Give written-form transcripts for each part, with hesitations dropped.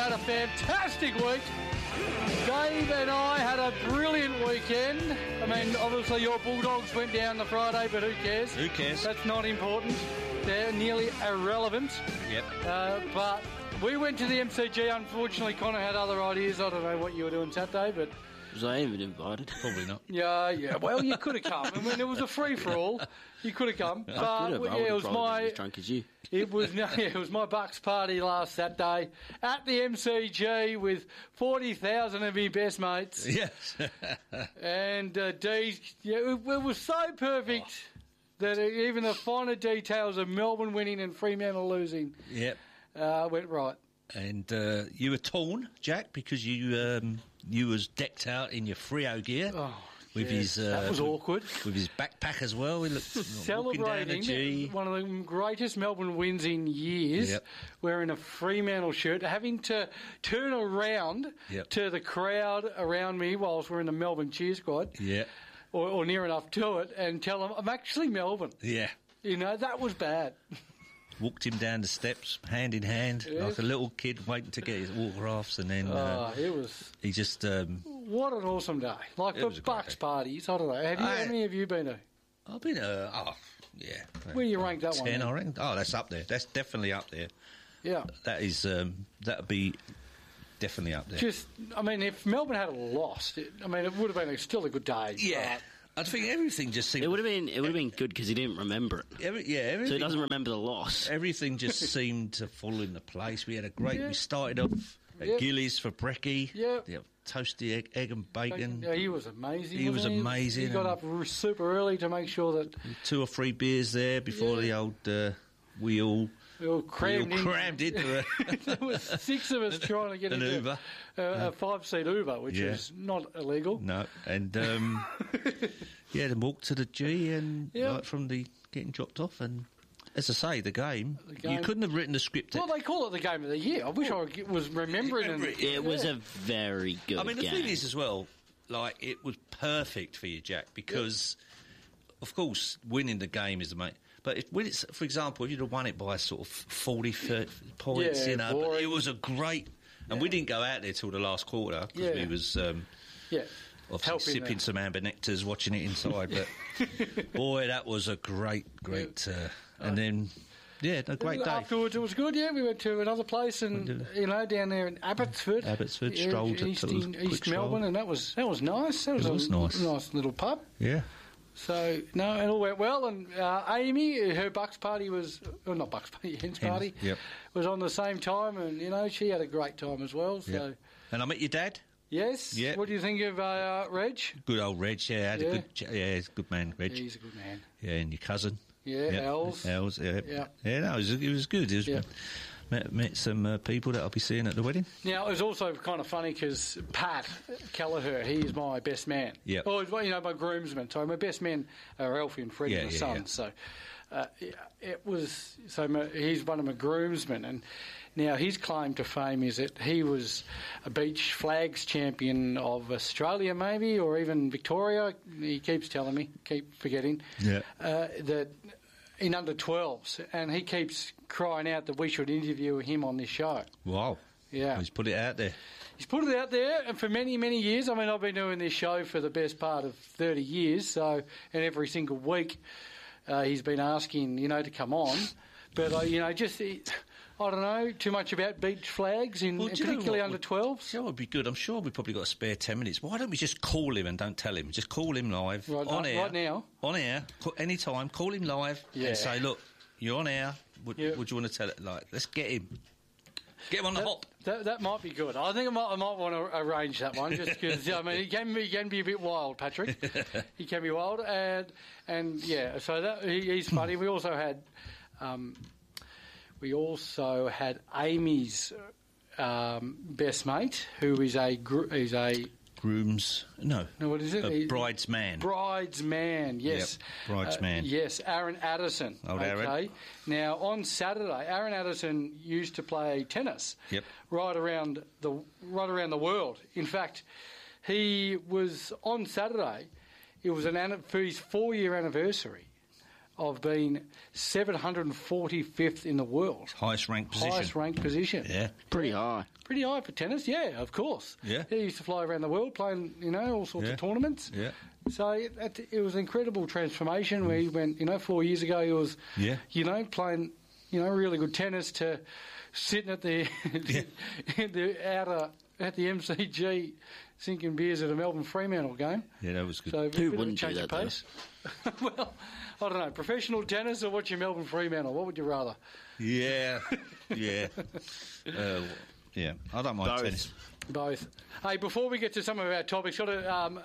had a fantastic week. Dave and I had a brilliant weekend. I mean, obviously your Bulldogs went down the Friday, but who cares? Who cares? That's not important. They're nearly irrelevant. Yep. But we went to the MCG. Unfortunately, Connor had other ideas. I don't know what you were doing Saturday, but... Was I even invited? Probably not. Yeah. Well, you could have come. I mean, it was a free-for-all. You could have come. But I it was my as drunk as you. It was my Bucks party last Saturday at the MCG with 40,000 of my best mates. Yes. And it was so perfect that even the finer details of Melbourne winning and Fremantle losing went right. And you were torn, Jack, because you was decked out in your Freo gear. With his that was awkward. With his backpack as well. He looked celebrating one of the greatest Melbourne wins in years, wearing a Fremantle shirt, having to turn around to the crowd around me whilst we're in the Melbourne cheer squad, or near enough to it, and tell them I'm actually Melbourne. Yeah, that was bad. Walked him down the steps, hand in hand, like a little kid waiting to get his autographs, and then it was. He just what an awesome day! Like the Bucks parties. I don't know. How many have you been to? I've been yeah. Where do you rank that 10, one? 10, I reckon. Oh, that's up there. That's definitely up there. Yeah, that is. That'd be definitely up there. If Melbourne had lost, it would have been still a good day. Yeah. I think everything just seemed... It would have been good because he didn't remember it. Everything, so he doesn't remember the loss. Everything just seemed to fall into place. We had a great... We started off at Gillies for brekkie. Toasty egg and bacon. Yeah, he was amazing. He was amazing. He got up super early to make sure that... 2 or 3 beers there before the old... We all crammed into it. There was 6 of us trying to get an Uber. A 5-seat Uber, which is not illegal. No, and then walk to the G and from the getting dropped off. And as I say, the game, you couldn't have written the script. Well, they call it the game of the year. I wish I was remembering it. It was a very good game. The thing is as well, like, it was perfect for you, Jack, because, of course, winning the game is the main... But for example, if you'd have won it by sort of 40 points, but it was a great... And we didn't go out there till the last quarter because we was obviously sipping some amber nectars, watching it inside. But, boy, that was a great... and then, a great day. Afterwards, it was good, we went to another place and, down there in Abbotsford. Strolled East Melbourne, and that was nice. That was a nice little pub. Yeah. So, it all went well, and Amy, her Bucks party was... Well, not Bucks party, Hens party, was on the same time, and, she had a great time as well. So. And I met your dad? Yes. Yeah. What do you think of Reg? Good old Reg, he's a good man, Reg. He's a good man. Yeah, and your cousin. Yeah, Els, Yeah, no, it was good. Met some people that I'll be seeing at the wedding. Now, it was also kind of funny because Pat Kelleher, he is my best man. Yeah. Or, my groomsman. So my best men are Alfie and Freddie, my sons. So it was... So he's one of my groomsmen. And now his claim to fame is that he was a beach flags champion of Australia, maybe, or even Victoria. He keeps telling me, keep forgetting, that... in under 12s, and he keeps crying out that we should interview him on this show. Wow. Yeah. He's put it out there. He's put it out there, and for many, many years. I've been doing this show for the best part of 30 years, and every single week he's been asking, to come on. But, I don't know too much about beach flags, particularly under 12s. That would be good. I'm sure we've probably got a spare 10 minutes. Why don't we just call him and don't tell him? Just call him live, on air. Right now? On air, any time. Call him live and say, look, you're on air. Would you want to tell it? Like, let's get him. Get him on the hop. That might be good. I think I might want to arrange that one, just because, he can be a bit wild, Patrick. He can be wild. And so he's funny. We also had... Amy's best mate, who is a groom's... No, what is it? A bridesman. Bridesman, yes. Yep, bridesman. Yes, Aaron Addison. Old Aaron. Now, on Saturday, Aaron Addison used to play tennis right around the world. In fact, he was on Saturday, it was for his 4-year anniversary of being 745th in the world. Highest ranked position. Highest ranked position. Yeah. Pretty high. Pretty high for tennis, yeah, of course. Yeah. He used to fly around the world playing, all sorts of tournaments. Yeah. So it was an incredible transformation where he went, 4 years ago he was, playing, really good tennis to sitting at the at the MCG sinking beers at a Melbourne Fremantle game. Yeah, that was good. So who wouldn't do that, pace. Well, I don't know, professional tennis or watching Melbourne Fremantle? What would you rather? Yeah. I don't mind Both. tennis. Both. Hey, before we get to some of our topics, got to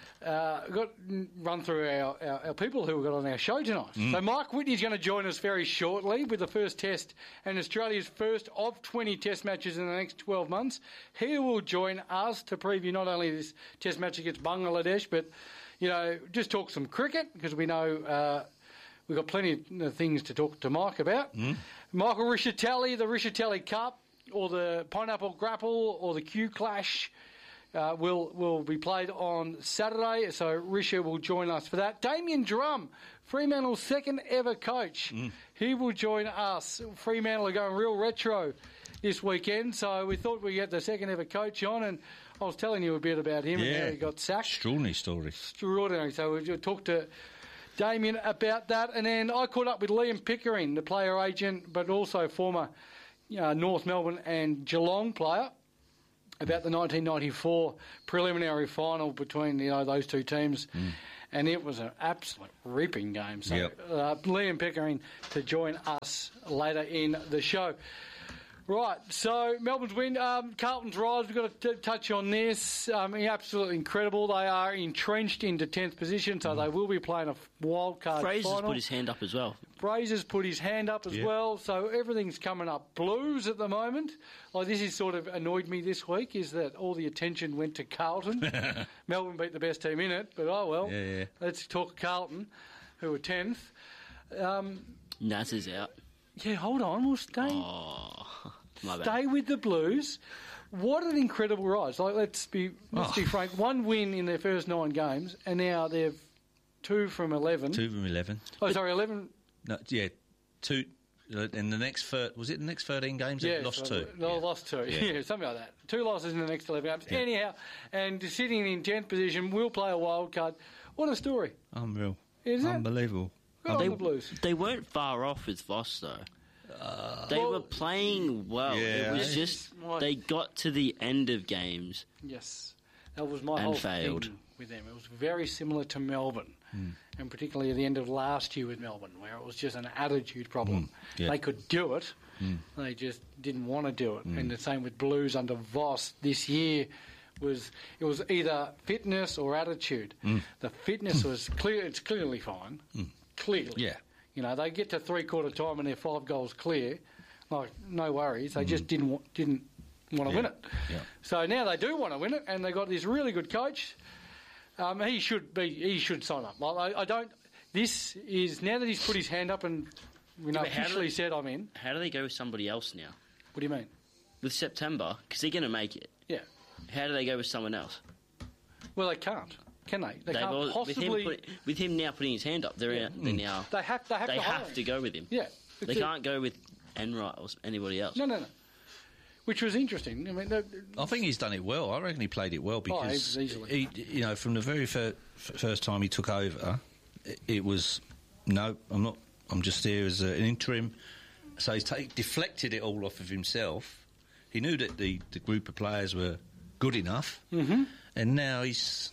run through our people who we've got on our show tonight. So Mike Whitney's going to join us very shortly with the first test and Australia's first of 20 test matches in the next 12 months. He will join us to preview not only this test match against Bangladesh, but, just talk some cricket because we know we've got plenty of things to talk to Mike about. Michael Rischitelli, the Rischitelli Cup or the Pineapple Grapple or the Q Clash will be played on Saturday, so Risha will join us for that. Damien Drum, Fremantle's second ever coach. He will join us. Fremantle are going real retro this weekend, so we thought we'd get the second ever coach on, and I was telling you a bit about him and how he got sacked. Extraordinary story. Extraordinary. So we'll talk to Damien about that, and then I caught up with Liam Pickering, the player agent, but also former North Melbourne and Geelong player, about the 1994 preliminary final between those two teams, and it was an absolute ripping game. So Liam Pickering to join us later in the show. Right, so Melbourne's win. Carlton's rise, we've got to touch on this. Absolutely incredible. They are entrenched into 10th position, so they will be playing a wild card Fraser's final. put his hand up as well. Fraser's put his hand up as well, so everything's coming up. Blues at the moment. This has sort of annoyed me this week, is that all the attention went to Carlton. Melbourne beat the best team in it, but let's talk Carlton, who are 10th. Naz is out. Yeah, hold on, we'll stay. Stay with the Blues. What an incredible rise! Let's be frank. One win in their first 9 games, and now they've 2 from 11. 2 from 11. Oh, sorry, 11. No, 2. In the next was it the next 13 games? They've lost 2. No, lost 2. Yeah, something like that. 2 losses in the next 11 games. Yeah. Anyhow, and sitting in 10th position, will play a wild card. What a story! Unreal. Is it? Unbelievable. The Blues. They weren't far off with Voss, though. They were playing well. Yeah. It was just they got to the end of games. Yes, that was my whole failed. thing with them. It was very similar to Melbourne, and particularly at the end of last year with Melbourne, where it was just an attitude problem. They could do it, they just didn't want to do it. And the same with Blues under Voss this year. It was either fitness or attitude. The fitness was clear. It's clearly fine. Clearly, yeah. They get to three-quarter time and they're 5 goals clear. No worries. They just didn't want to win it. Yeah. So now they do want to win it, and they got this really good coach. He should sign up. I don't. This is now that he's put his hand up and officially said I'm in. How do they go with somebody else now? What do you mean? With September, because they're going to make it. Yeah. How do they go with someone else? Well, they can't. Can they? They can't possibly. With him now putting his hand up, they're now. They have to go with him. Yeah. They can't go with Enright or anybody else. No. Which was interesting. I mean, I think he's done it well. I reckon he played it well because easily. he, from the very first time he took over, it was no, I'm not. I'm just here as an interim. So he's deflected it all off of himself. He knew that the group of players were good enough, and now he's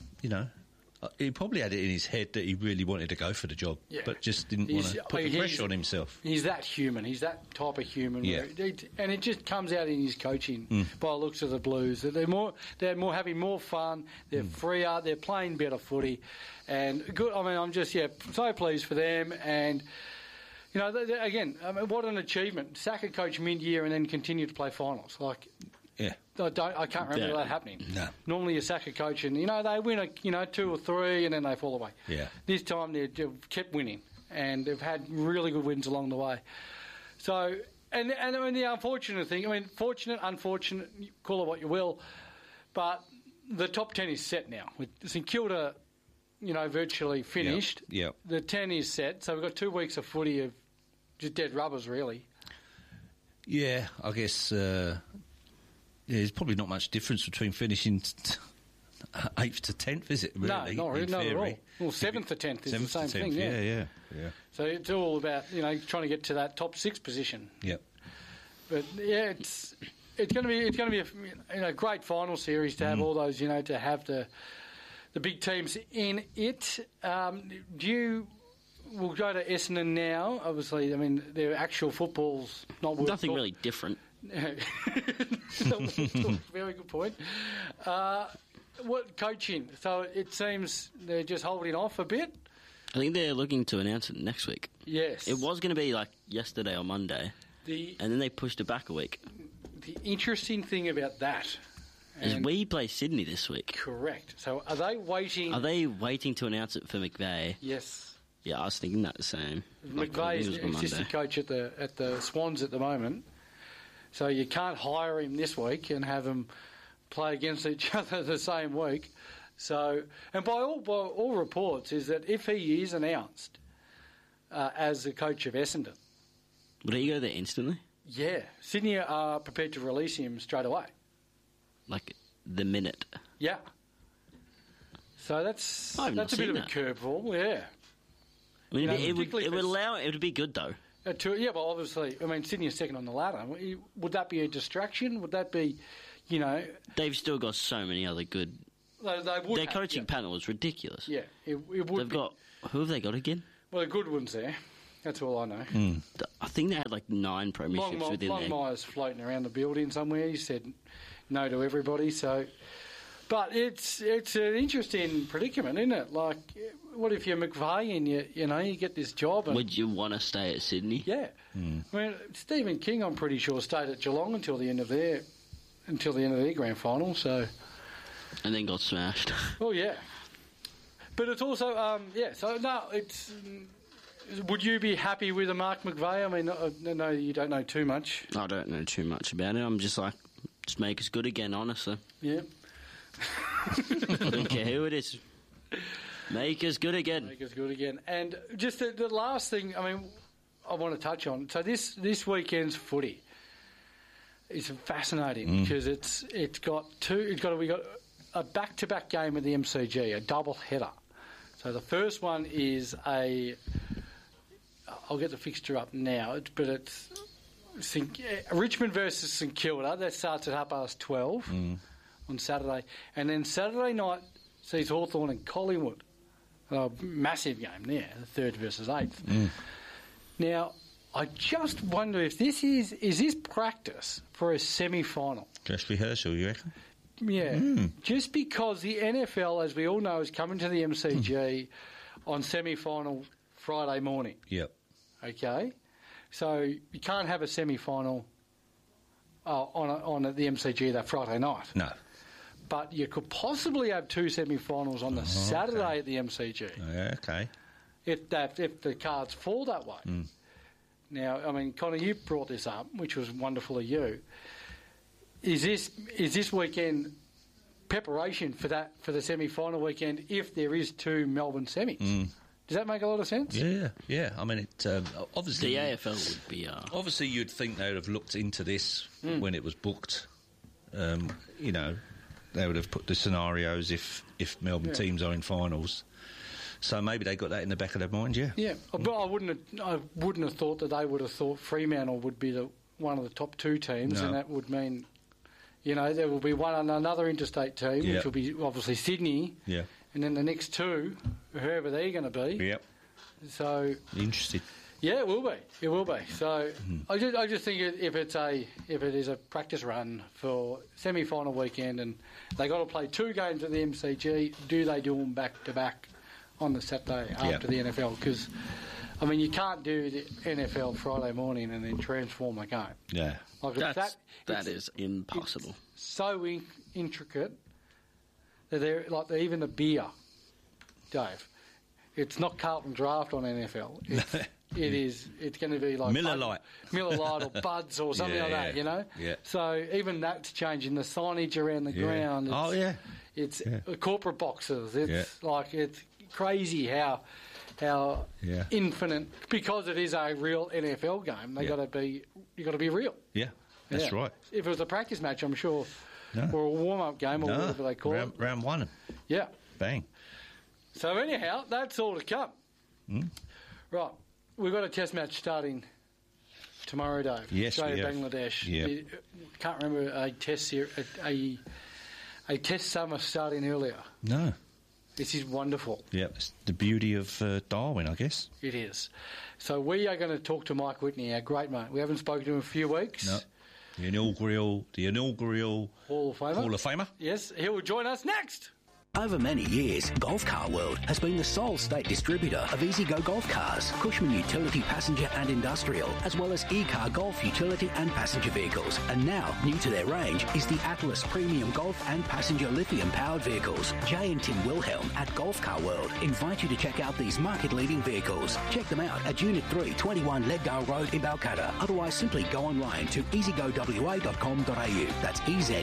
he probably had it in his head that he really wanted to go for the job, but just didn't want to put the pressure on himself. He's that human. He's that type of human. And it just comes out in his coaching by the looks of the Blues. They're having more fun. They're freer. They're playing better footy, and good. I mean, I'm just so pleased for them. And again, what an achievement! Sack a coach mid-year and then continue to play finals. I can't remember that happening. No. Normally you sack a coach and, they win 2 or 3 and then they fall away. Yeah. This time they've kept winning and they've had really good wins along the way. So, and I mean, the unfortunate thing, fortunate, unfortunate, call it what you will, but the top 10 is set now. With St Kilda, virtually finished. Yep. The 10 is set, so we've got 2 weeks of footy of just dead rubbers, really. Yeah, I guess there's probably not much difference between finishing 8th to 10th, is it, really? No, not at all. Well, 7th to 10th is the same thing, yeah. So it's all about, trying to get to that top 6 position. Yep. But, yeah, it's going to be a great final series to have all those, to have the big teams in it. We'll go to Essendon now. Obviously, I mean, their actual football's not worth nothing really different. Very good point. What coaching? So it seems they're just holding off a bit. I think they're looking to announce it next week. Yes. It was going to be like yesterday or Monday, and then they pushed it back a week. The interesting thing about that is we play Sydney this week. Correct. So are they waiting? Are they waiting to announce it for McVeigh? Yes. Yeah, I was thinking that the same. McVeigh is the assistant coach at the Swans at the moment, so you can't hire him this week and have them play against each other the same week. So, and by all reports, is that if he is announced as the coach of Essendon, would he go there instantly? Yeah, Sydney are prepared to release him straight away. Like the minute. Yeah. So that's a bit of a curveball. Yeah. I mean, it would be good though. Yeah, well, obviously, I mean, Sydney is second on the ladder. Would that be a distraction? Would that be, They've still got so many other good. Their coaching panel is ridiculous. Yeah, it would. Who have they got again? Well, the good ones there. That's all I know. I think they had like 9 premierships within there. Longmire's floating around the building somewhere. He said no to everybody. So, but it's an interesting predicament, isn't it? Like, what if you're McVeigh and you get this job? And, would you want to stay at Sydney? Yeah. I mean, Stephen King, I'm pretty sure, stayed at Geelong until the end of their grand final. So, and then got smashed. Oh yeah. But it's also So no, it's. Would you be happy with a Mark McVeigh? I mean, I know you don't know too much. I don't know too much about it. I'm just like, just make us good again, honestly. Yeah. Don't care who it is. Make us good again. Make us good again. And just the last thing, I mean, I want to touch on. So this weekend's footy is fascinating because we got a back-to-back game at the MCG, a double header. So the first one is I'll get the fixture up now, but it's Richmond versus St Kilda. That starts at 12:30 on Saturday. And then Saturday night sees Hawthorn and Collingwood. A massive game there, the 3rd versus 8th. Now, I just wonder if this is this practice for a semi-final? Just rehearsal, you reckon? Yeah, just because the NFL, as we all know, is coming to the MCG on semi-final Friday morning. Yep. Okay, so you can't have a semi-final on the MCG that Friday night. No. But you could possibly have 2 semi-finals on the Saturday at the MCG. Okay. If the cards fall that way. Now, I mean, Connor, you brought this up, which was wonderful of you. Is this weekend preparation for the semi-final weekend if there is 2 Melbourne semis? Does that make a lot of sense? Yeah. I mean, obviously the AFL would be. Obviously, you'd think they would have looked into this when it was booked. They would have put the scenarios if Melbourne teams are in finals. So maybe they got that in the back of their mind. Yeah. Yeah, but I wouldn't have thought that they would have thought Fremantle would be one of the top 2 teams, and that would mean. There will be another interstate team, which will be obviously Sydney. Yeah. And then the next 2, whoever they're going to be. Yep. So interesting. Yeah, it will be. It will be. So I just think if it is a practice run for semi-final weekend and they got to play 2 games at the MCG, do they do them back to back on the Saturday after the NFL? Because I mean, you can't do the NFL Friday morning and then transform a game. Yeah. That is impossible. It's so intricate that they're even the beer, Dave. It's not Carlton Draft on NFL. It's going to be like Miller Lite or Buds or something like that, Yeah. So even that's changing. The signage around the ground. It's corporate boxes. It's crazy how infinite, because it is a real NFL game. You got to be real. Yeah, that's right. If it was a practice match, I'm sure, or a warm-up game, or whatever they call it. Round one. Yeah. Bang. So anyhow, that's all to come. Right, we've got a test match starting tomorrow, Dave. Yes, Australia, Bangladesh. Yep. Can't remember a test summer starting earlier. No. This is wonderful. Yeah, it's the beauty of Darwin, I guess. It is. So we are going to talk to Mike Whitney, our great mate. We haven't spoken to him in a few weeks. No. The inaugural Hall of Famer. Yes, he will join us next. Over many years, Golf Car World has been the sole state distributor of E-Z-GO golf cars, Cushman utility, passenger and industrial, as well as E-Car golf utility and passenger vehicles. And now, new to their range is the Atlas premium golf and passenger lithium-powered vehicles. Jay and Tim Wilhelm at Golf Car World invite you to check out these market-leading vehicles. Check them out at Unit 3, 21 Leaddale Road in Balcatta. Otherwise, simply go online to easygowa.com.au. That's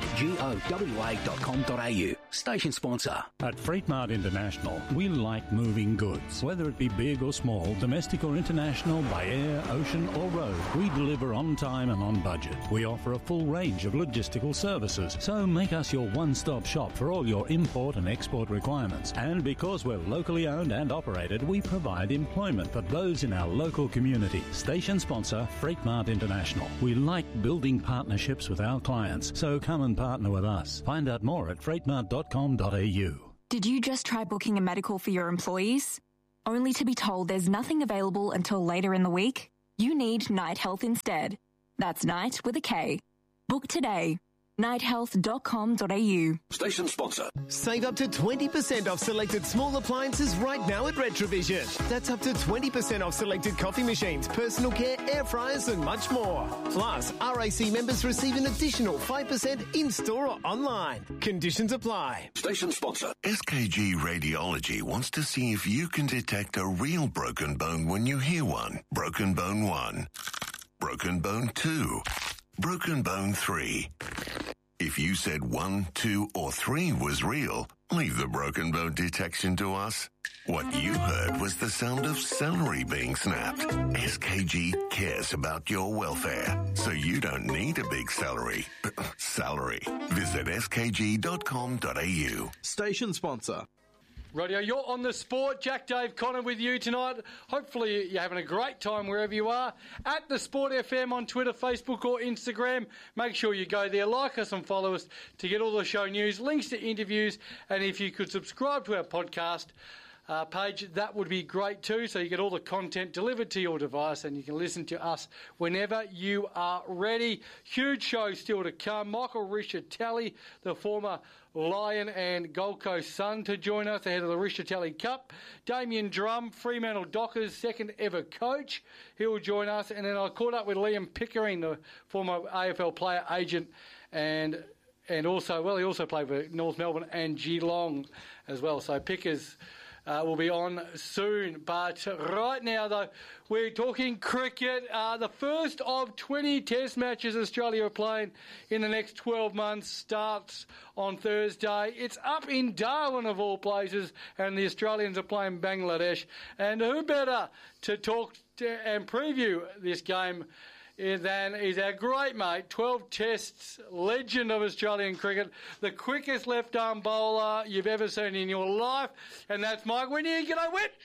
easygowa.com.au. Station sponsor. At Freight Mart International, we like moving goods. Whether it be big or small, domestic or international, by air, ocean or road, we deliver on time and on budget. We offer a full range of logistical services, so make us your one-stop shop for all your import and export requirements. And because we're locally owned and operated, we provide employment for those in our local community. Station sponsor, Freight Mart International. We like building partnerships with our clients, so come and partner with us. Find out more at freightmart.com.au. Did you just try booking a medical for your employees? Only to be told there's nothing available until later in the week? You need Night Health instead. That's Night with a K. Book today. nighthealth.com.au. Station sponsor. Save up to 20% off selected small appliances right now at Retrovision. That's up to 20% off selected coffee machines, personal care, air fryers and much more. Plus, RAC members receive an additional 5% in-store or online. Conditions apply. Station sponsor. SKG Radiology wants to see if you can detect a real broken bone when you hear one. Broken bone 1. Broken bone 2. Broken bone 3. If you said 1, 2, or 3 was real, leave the broken bone detection to us. What you heard was the sound of celery being snapped. SKG cares about your welfare, so you don't need a big salary. Visit skg.com.au. Station sponsor. Radio, you're on the sport. Jack, Dave, Connor with you tonight. Hopefully you're having a great time wherever you are. At the Sport FM on Twitter, Facebook or Instagram. Make sure you go there, like us and follow us to get all the show news, links to interviews, and if you could subscribe to our podcast page, that would be great too, so you get all the content delivered to your device and you can listen to us whenever you are ready. Huge show still to come. Michael Rischitelli, the former Lion and Gold Coast Sun, to join us ahead of the Rischitelli Cup. Damien Drum, Fremantle Dockers' second ever coach. He will join us. And then I caught up with Liam Pickering, the former AFL player agent, and also, he also played for North Melbourne and Geelong as well. So Pickers will be on soon. But right now, though, we're talking cricket. The first of 20 test matches Australia are playing in the next 12 months starts on Thursday. It's up in Darwin, of all places, and the Australians are playing Bangladesh. And who better to talk to and preview this game than is our great mate, 12 tests, legend of Australian cricket, the quickest left-arm bowler you've ever seen in your life, and that's Mike Whitney. G'day, Whit.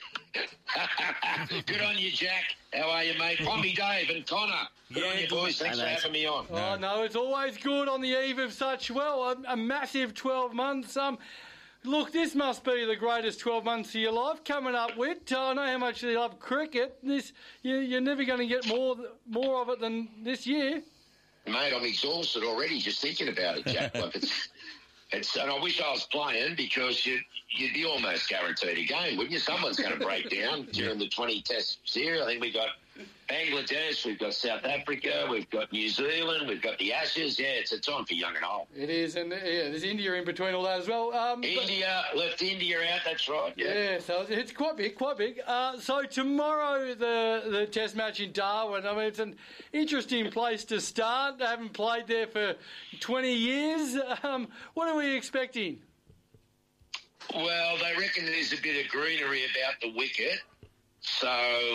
Good on you, Jack. How are you, mate? Pommy, Dave and Connor. Good on you, boys. Thanks for having me on. Oh, no, it's always good on the eve of such, a massive 12 months. Look, this must be the greatest 12 months of your life coming up, Whit. I know how much you love cricket. You're never going to get more of it than this year. Mate, I'm exhausted already just thinking about it, Jack. Like it's and I wish I was playing because you'd be almost guaranteed a game, wouldn't you? Someone's going to break down during the 20-test series. I think we got Bangladesh, we've got South Africa, we've got New Zealand, we've got the Ashes. Yeah, it's on for young and old. It is, and there's India in between all that as well. Left India out, that's right. Yeah, so it's quite big. So tomorrow, the test match in Darwin, I mean, it's an interesting place to start. I haven't played there for 20 years. What are we expecting? Well, they reckon there's a bit of greenery about the wicket. So,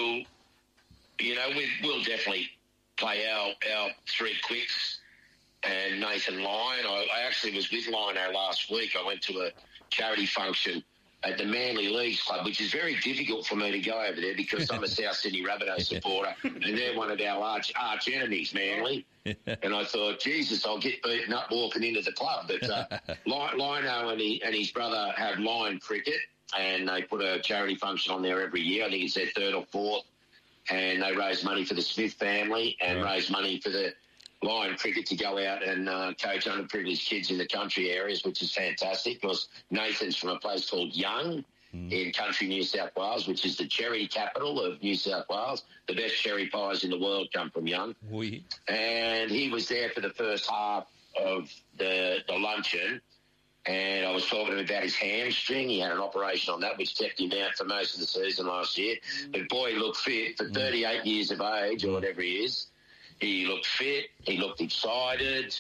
we'll definitely play our three quicks and Nathan Lyon. I actually was with Lino last week. I went to a charity function at the Manly Leagues Club, which is very difficult for me to go over there because I'm a South Sydney Rabbitohs supporter and they're one of our arch enemies, Manly. And I thought, Jesus, I'll get beaten up walking into the club. But Lino and his brother have Lion Cricket, and they put a charity function on there every year. I think it's their third or fourth. And they raise money for the Smith family and raise money for the Lion Cricket to go out and coach underprivileged kids in the country areas, which is fantastic because Nathan's from a place called Young in country New South Wales, which is the cherry capital of New South Wales. The best cherry pies in the world come from Young. Oui. And he was there for the first half of the luncheon, and I was talking to him about his hamstring. He had an operation on that, which kept him out for most of the season last year. But, boy, he looked fit for 38 years of age or whatever he is. He looked fit. He looked excited.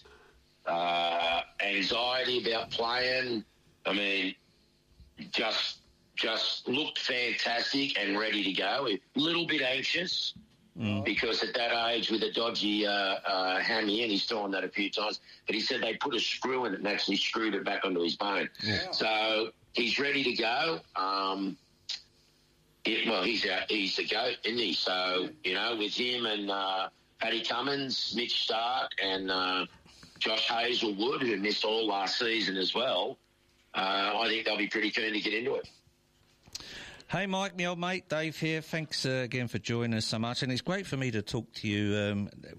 Anxiety about playing. I mean, just looked fantastic and ready to go. A little bit anxious because at that age with a dodgy hammy, and he's thrown that a few times, but he said they put a screw in it and actually screwed it back onto his bone. Yeah. So he's ready to go. He's the GOAT, isn't he? So, with him and Paddy Cummins, Mitch Stark and Josh Hazelwood, who missed all last season as well, I think they'll be pretty keen to get into it. Hey, Mike, my old mate, Dave here. Thanks again for joining us so much. And it's great for me to talk to you